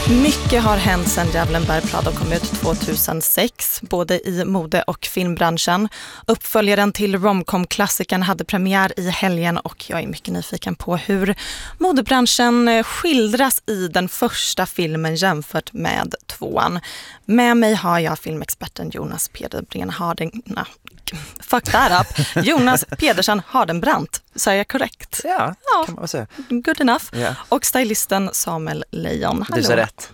Mycket har hänt sedan Djävulen bär Prada kom ut 2006, både i mode- och filmbranschen. Uppföljaren till romcom-klassikern hade premiär i helgen och jag är mycket nyfiken på hur modebranschen skildras i den första filmen jämfört med tvåan. Med mig har jag filmexperten Jonas Pedersen Jonas Pedersen Hardenbrandt. Så är jag korrekt? Ja, kan man säga. Good enough. Yeah. Och stylisten Samuel Lejon. Du ser rätt.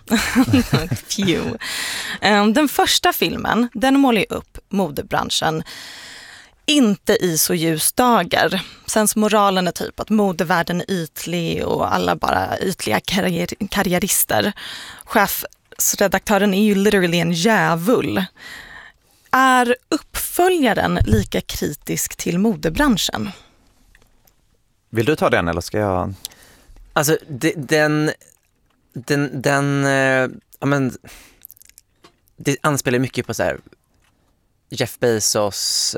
Den första filmen, den målar ju upp modebranschen inte i så ljusdagar. Sensmoralen är typ att modevärlden är ytlig och alla bara ytliga karriärister. Chefredaktören är ju literally en djävul. Är uppföljaren lika kritisk till modebranschen? Vill du ta den eller ska jag? Alltså det anspelar mycket på så här Jeff Bezos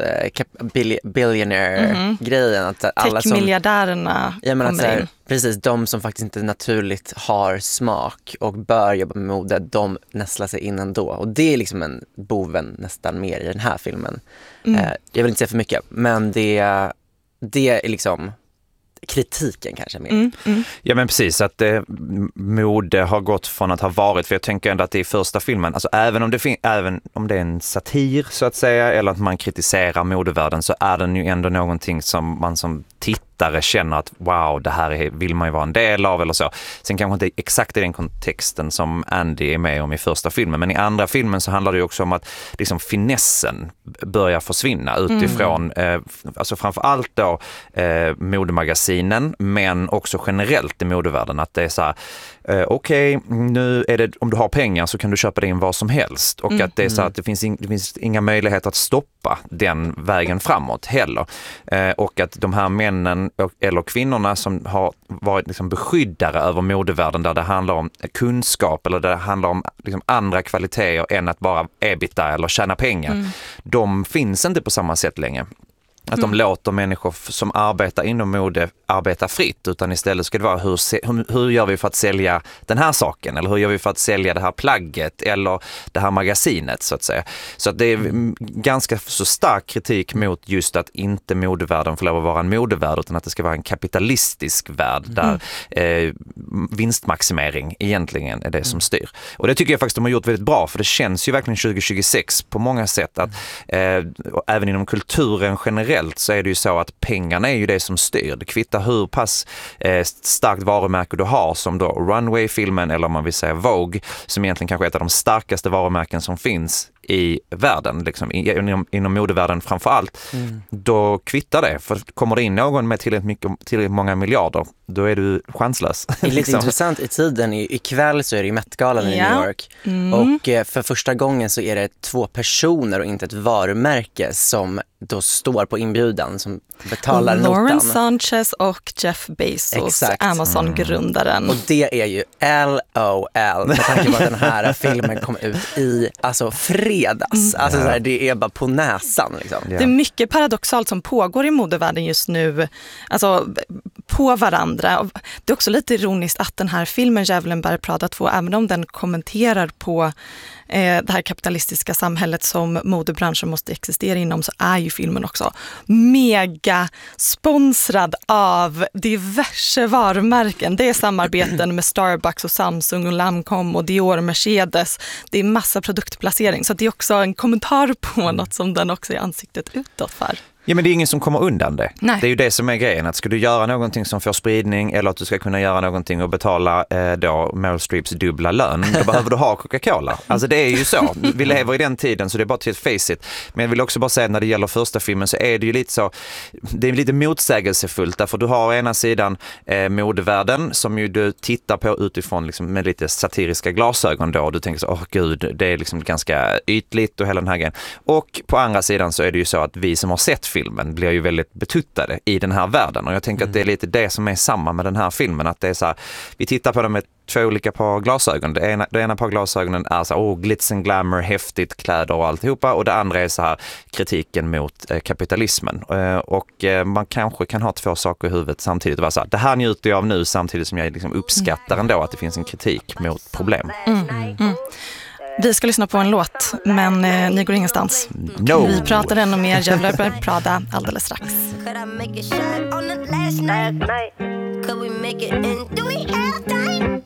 billionaire-grejen. Att alla Tech-miljardärerna kommer in. Precis, de som faktiskt inte naturligt har smak och bör jobba med mode, de nästlar sig in ändå. Och det är liksom en boven nästan mer i den här filmen. Jag vill inte säga för mycket, men det är liksom kritiken kanske mer. Ja men precis, att mode har gått från att ha varit, för jag tänker ändå att det är första filmen, alltså även om det är en satir så att säga, eller att man kritiserar modevärlden, så är den ju ändå någonting som man som tittare känner att wow, det här vill man ju vara en del av eller så. Sen kanske inte exakt i den kontexten som Andy är med om i första filmen, men i andra filmen så handlar det ju också om att liksom finessen börjar försvinna utifrån, alltså framförallt då modemagasinen, men också generellt i modevärlden, att det är så här, okej, nu är det, om du har pengar så kan du köpa det in vad som helst, och att det är så att det finns inga möjligheter att stoppa den vägen framåt heller, och att de här männen eller kvinnorna som har varit liksom beskyddare över modevärlden, där det handlar om kunskap eller där det handlar om liksom andra kvaliteter än att bara ebita eller tjäna pengar, de finns inte på samma sätt längre. Att de låter människor som arbetar inom mode arbeta fritt, utan istället ska det vara hur gör vi för att sälja den här saken, eller hur gör vi för att sälja det här plagget eller det här magasinet så att säga. Så att det är ganska så stark kritik mot just att inte modevärlden får lov att vara en modevärld, utan att det ska vara en kapitalistisk värld där vinstmaximering egentligen är det som styr. Och det tycker jag faktiskt de har gjort väldigt bra, för det känns ju verkligen 2026 på många sätt att även inom kulturen generellt så är det ju så att pengarna är ju det som styr. Det kvittar hur pass starkt varumärke du har, som då Runway-filmen, eller om man vill säga Vogue, som egentligen kanske är ett av de starkaste varumärken som finns i världen, liksom, inom modevärlden framför allt. Då kvittar det, för kommer det in någon med tillräckligt många miljarder, då är du chanslös. Det är lite intressant i tiden, ikväll så är det ju Met-galan i New York, och för första gången så är det 2 personer och inte ett varumärke som då står på inbjudan, som betalar notan. Lauren Sanchez och Jeff Bezos, Amazon-grundaren. Och det är ju LOL, med tanke på att den här filmen kom ut i fredags. Alltså så här, det är bara på näsan liksom. Det är mycket paradoxalt som pågår i modevärlden just nu, alltså på varandra. Det är också lite ironiskt att den här filmen Djävulen bär Prada 2, även om den kommenterar på det här kapitalistiska samhället som modebranschen måste existera inom, så är ju filmen också mega sponsrad av diverse varumärken. Det är samarbeten med Starbucks och Samsung och Lancome och Dior och Mercedes. Det är massa produktplacering, så det är också en kommentar på något som den också är ansiktet utåt för. Ja, men det är ingen som kommer undan det. Nej. Det är ju det som är grejen, att ska du göra någonting som får spridning, eller att du ska kunna göra någonting och betala då Meryl Streeps dubbla lön, då behöver du ha Coca-Cola. Alltså det är ju så. Vi lever i den tiden, så det är bara till ett face it. Men jag vill också bara säga att när det gäller första filmen så är det ju lite så, det är lite motsägelsefullt, därför du har å ena sidan modevärlden som ju du tittar på utifrån liksom, med lite satiriska glasögon då, och du tänker så, gud, det är liksom ganska ytligt och hela den här grejen. Och på andra sidan så är det ju så att vi som har sett filmen blir ju väldigt betuttade i den här världen. Och jag tänker att det är lite det som är samma med den här filmen. Att det är så här, vi tittar på den med 2 olika par glasögon. Det ena par glasögonen är så här, glitz and glamour, häftigt, kläder och alltihopa. Och det andra är så här, kritiken mot kapitalismen. Och man kanske kan ha 2 saker i huvudet samtidigt. Och vara så här, det här njuter jag av nu samtidigt som jag liksom uppskattar ändå att det finns en kritik mot problem. Vi ska lyssna på en låt, men ni går ingenstans. No. Vi pratar ännu mer Djävlar bär Prada alldeles strax. Could we make it in? Do we have time?